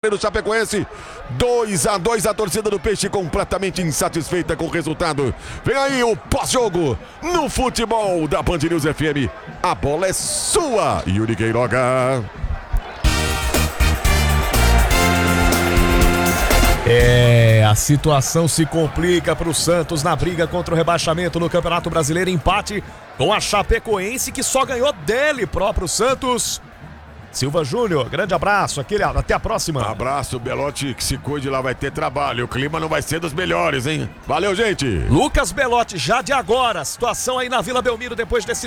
goleiro chapecoense. 2-2, a torcida do Peixe completamente insatisfeita com o resultado. Vem aí o pós-jogo no futebol da Band News FM. A bola é sua, Yuri Queiroga. A situação se complica para o Santos na briga contra o rebaixamento no Campeonato Brasileiro. Empate com a Chapecoense, que só ganhou dele próprio Santos. Silva Júnior, grande abraço, até a próxima. Abraço, Belotti, que se cuide lá, vai ter trabalho. O clima não vai ser dos melhores, hein? Valeu, gente. Lucas Belotti, já de agora, situação aí na Vila Belmiro depois desse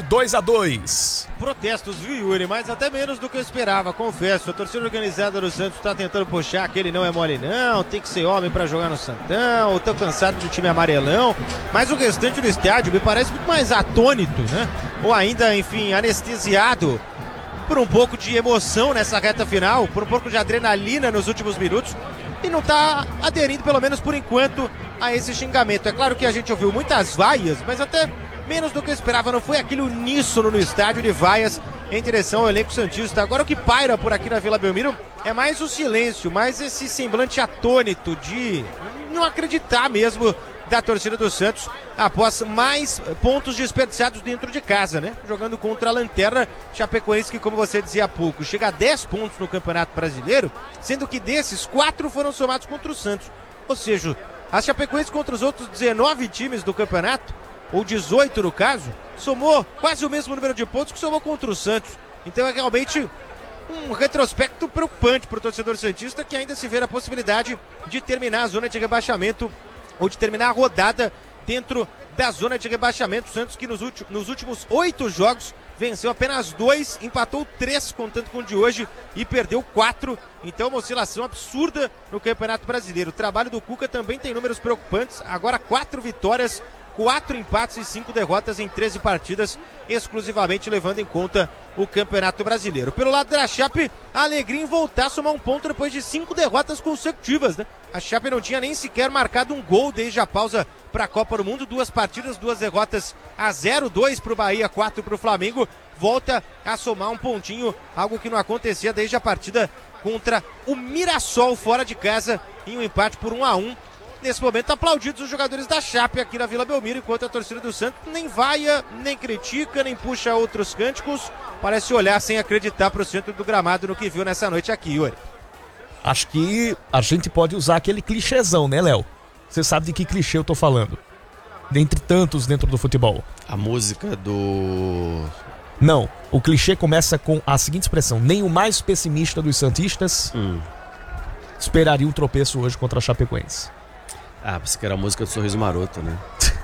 2-2. Protestos, viu, Yuri? Mas até menos do que eu esperava, confesso. A torcida organizada do Santos tá tentando puxar que ele não é mole não, tem que ser homem pra jogar no Santão, tô cansado do time amarelão. Mas o restante do estádio me parece muito mais atônito, né? Ou ainda, enfim, anestesiado por um pouco de emoção nessa reta final, por um pouco de adrenalina nos últimos minutos, e não tá aderindo, pelo menos por enquanto, a esse xingamento. É claro que a gente ouviu muitas vaias, mas até menos do que eu esperava. Não foi aquele uníssono no estádio de vaias em direção ao elenco santista. Agora o que paira por aqui na Vila Belmiro é mais o silêncio, mais esse semblante atônito de não acreditar mesmo da torcida do Santos após mais pontos desperdiçados dentro de casa, né? Jogando contra a lanterna Chapecoense, que, como você dizia há pouco, chega a 10 pontos no Campeonato Brasileiro, sendo que desses 4 foram somados contra o Santos. Ou seja, a Chapecoense contra os outros 19 times do campeonato, ou 18 no caso, somou quase o mesmo número de pontos que somou contra o Santos. Então é realmente um retrospecto preocupante para o torcedor santista, que ainda se vê a possibilidade de terminar a zona de rebaixamento ou de terminar a rodada dentro da zona de rebaixamento. O Santos, que nos últimos 8 jogos venceu apenas 2, empatou 3 contando com o de hoje e perdeu 4. Então uma oscilação absurda no Campeonato Brasileiro. O trabalho do Cuca também tem números preocupantes. Agora 4 vitórias, 4 empates e 5 derrotas em 13 partidas, exclusivamente levando em conta o Campeonato Brasileiro. Pelo lado da Chape, a alegria em voltar a somar um ponto depois de 5 derrotas consecutivas, né? A Chape não tinha nem sequer marcado um gol desde a pausa para a Copa do Mundo. 2 partidas, 2 derrotas a 0, 2 para o Bahia, 4 para o Flamengo. Volta a somar um pontinho, algo que não acontecia desde a partida contra o Mirassol fora de casa, em um empate por 1-1. Nesse momento, aplaudidos os jogadores da Chape aqui na Vila Belmiro, enquanto a torcida do Santos nem vaia, nem critica, nem puxa outros cânticos. Parece olhar sem acreditar para o centro do gramado no que viu nessa noite aqui, Yuri. Acho que a gente pode usar aquele clichêzão, né, Léo? Você sabe de que clichê eu tô falando. Dentre tantos dentro do futebol. A música do... Não, o clichê começa com a seguinte expressão: nem o mais pessimista dos santistas esperaria um tropeço hoje contra a Chapecoense. Ah, pensei que era a música do Sorriso Maroto, né?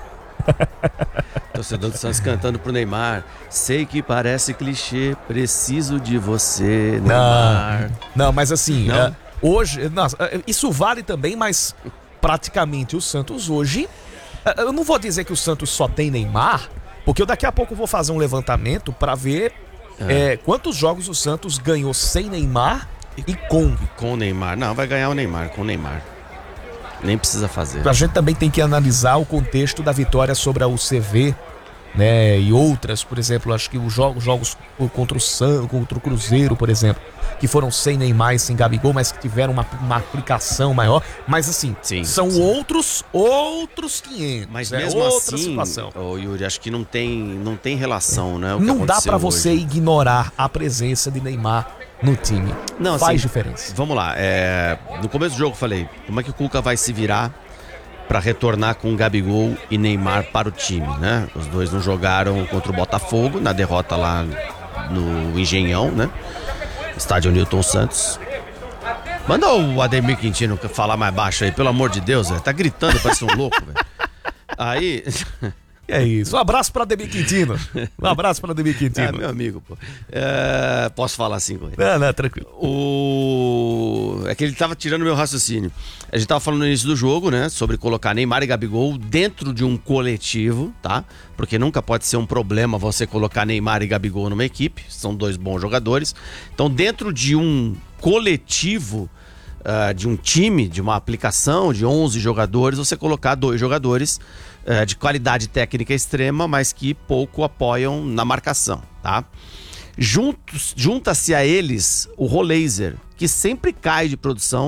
Torcedor do Santos cantando pro Neymar. Sei que parece clichê, preciso de você, Neymar. Não, mas assim, hoje... isso vale também, mas praticamente o Santos hoje... Eu não vou dizer que o Santos só tem Neymar, porque eu daqui a pouco vou fazer um levantamento pra ver quantos jogos o Santos ganhou sem Neymar e com. Com o Neymar. Não, vai ganhar o Neymar, com o Neymar. Nem precisa fazer. A gente também tem que analisar o contexto da vitória sobre a UCV, né, e outras, por exemplo, acho que os jogos contra o Cruzeiro, por exemplo, que foram sem Neymar e sem Gabigol, mas que tiveram uma aplicação maior, mas assim, são outros 500. Mas mesmo outra assim, situação. Yuri, acho que não tem relação, né? Não dá pra você ignorar a presença de Neymar no time. Não, faz assim, diferença. Vamos lá, no começo do jogo eu falei, como é que o Cuca vai se virar para retornar com Gabigol e Neymar para o time, né? Os dois não jogaram contra o Botafogo, na derrota lá no Engenhão, né? Estádio Newton Santos. Manda o Ademir Quintino falar mais baixo aí, pelo amor de Deus, velho. Tá gritando, parece um louco, velho. Aí... É isso. Um abraço para Ademir Quintino. Um abraço para Ademir Quintino. É, meu amigo, pô. Posso falar assim com ele? Não, tranquilo. É que ele tava tirando meu raciocínio. A gente tava falando no início do jogo, né? Sobre colocar Neymar e Gabigol dentro de um coletivo, tá? Porque nunca pode ser um problema você colocar Neymar e Gabigol numa equipe. São 2 bons jogadores. Então, dentro de um coletivo, de um time, de uma aplicação de 11 jogadores, você colocar 2 jogadores de qualidade técnica extrema, mas que pouco apoiam na marcação, tá? Junta-se a eles o Roleiser, que sempre cai de produção